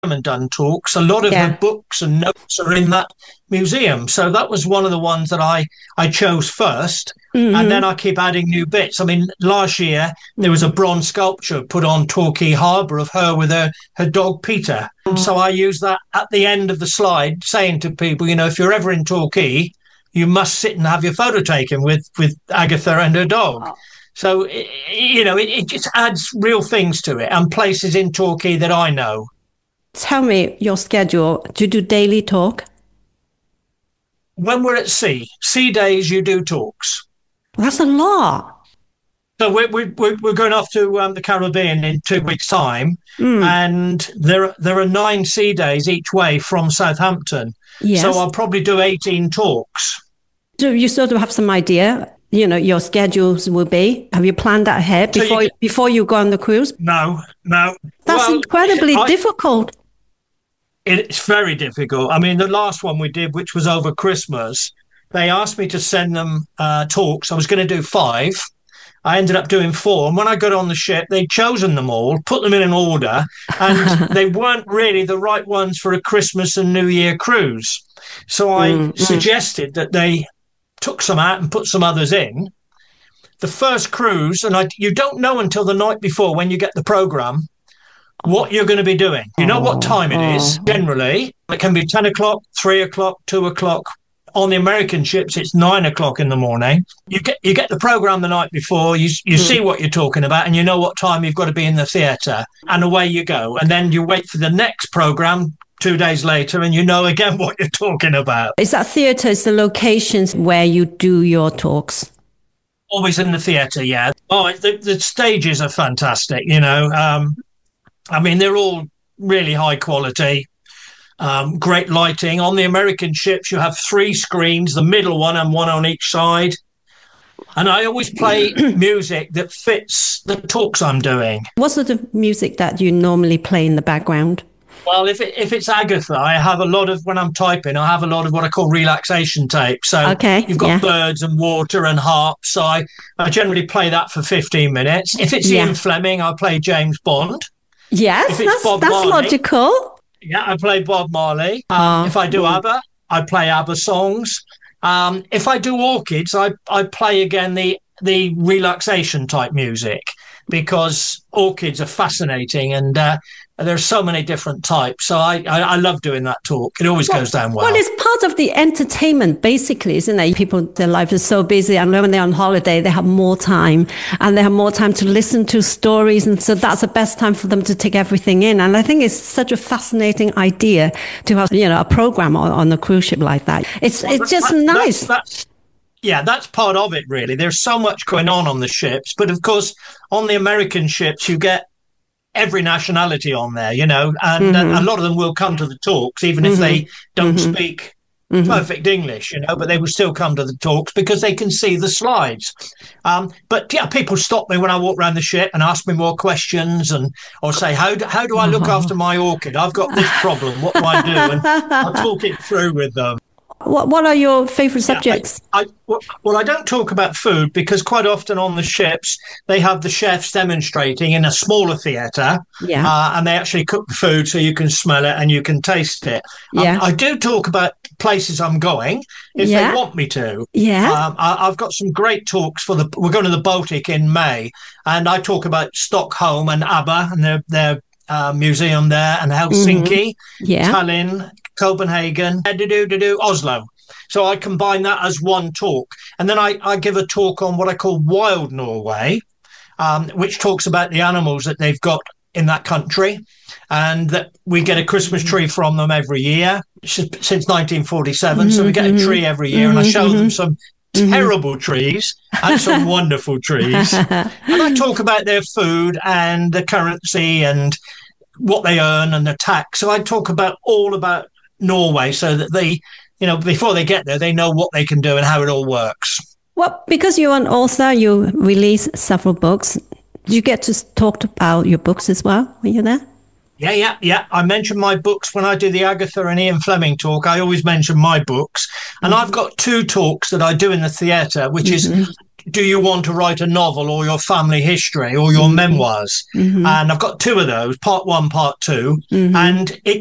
and done talks. A lot of her books and notes are in that museum. So that was one of the ones that I chose first. Mm-hmm. And then I keep adding new bits. I mean, last year there was a bronze sculpture put on Torquay Harbour of her with her dog Peter. And so I use that at the end of the slide, saying to people, you know, if you're ever in Torquay, you must sit and have your photo taken with Agatha and her dog. So, you know, it just adds real things to it, and places in Torquay that I know. Tell me your schedule. Do you do daily talk? When we're at sea days, you do talks. That's a lot. So we're going off to the Caribbean in 2 weeks' time, and there are 9 sea days each way from Southampton. Yes. So I'll probably do 18 talks. Do you sort of have some idea, you know, your schedules will be? Have you planned that ahead before you go on the cruise? No. That's incredibly difficult. It's very difficult. I mean, the last one we did, which was over Christmas, they asked me to send them talks. I was going to do 5. I ended up doing 4. And when I got on the ship, they'd chosen them all, put them in an order, and they weren't really the right ones for a Christmas and New Year cruise. So I suggested that they took some out and put some others in. The first cruise, and you don't know until the night before when you get the programme what you're going to be doing. You know what time it is, generally. It can be 10 o'clock, 3 o'clock, 2 o'clock. On the American ships, it's 9 o'clock in the morning. You get the programme the night before, you see what you're talking about, and you know what time you've got to be in the theatre, and away you go. And then you wait for the next programme 2 days later, and you know again what you're talking about. Is that theatre, is the locations where you do your talks? Always in the theatre, yeah. Oh, the stages are fantastic, you know. I mean, they're all really high quality. Great lighting. On the American ships, you have 3 screens, the middle one and one on each side. And I always play music that fits the talks I'm doing. What sort of music that you normally play in the background? Well, if it's Agatha, I have a lot of, when I'm typing, I have a lot of what I call relaxation tape. So you've got birds and water and harps. So I generally play that for 15 minutes. If it's Ian Fleming, I play James Bond. Yes, that's logical. Yeah, I play Bob Marley. If I do ABBA, I play ABBA songs. If I do Orchids, I play again the relaxation type music, because orchids are fascinating, and there's so many different types. So I love doing that talk. It always goes down well. Well, it's part of the entertainment, basically, isn't it? People, their life is so busy, and when they're on holiday, they have more time, and they have more time to listen to stories. And so that's the best time for them to take everything in. And I think it's such a fascinating idea to have, you know, a program on a cruise ship like that. It's just nice. That's part of it, really. There's so much going on the ships. But of course, on the American ships, you get every nationality on there, you know, and a lot of them will come to the talks, even if they don't speak perfect English, you know, but they will still come to the talks because they can see the slides. But yeah, people stop me when I walk around the ship and ask me more questions, or say, how do I look after my orchid? I've got this problem. What do I do? And I'll talk it through with them. What are your favourite subjects? I don't talk about food, because quite often on the ships they have the chefs demonstrating in a smaller theatre, and they actually cook the food so you can smell it and you can taste it. I do talk about places I'm going if they want me to. I've got some great talks we're going to the Baltic in May, and I talk about Stockholm and ABBA and their museum there, and Helsinki, Tallinn, Copenhagen, Oslo. So I combine that as one talk. And then I give a talk on what I call Wild Norway, which talks about the animals that they've got in that country, and that we get a Christmas tree from them every year since 1947. So we get a tree every year, and I show them some terrible trees and some wonderful trees. And I talk about their food and the currency and what they earn and the tax. So I talk all about Norway, so that they, you know, before they get there, they know what they can do and how it all works. Well, because you're an author, you release several books. Do you get to talk about your books as well when you're there? Yeah. I mention my books when I do the Agatha and Ian Fleming talk. I always mention my books. And I've got 2 talks that I do in the theatre, which is do you want to write a novel or your family history or your memoirs? And I've got 2 of those, part 1, part 2, and it